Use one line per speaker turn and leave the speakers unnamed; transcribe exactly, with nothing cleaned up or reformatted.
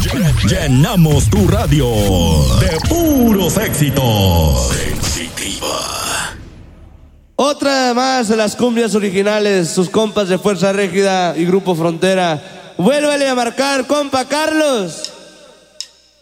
Llenamos tu radio de puros éxitos. Sensitiva.
Otra más de las cumbias originales, sus compas de Fuerza Régida y Grupo Frontera. Vuélvele a marcar, compa Carlos.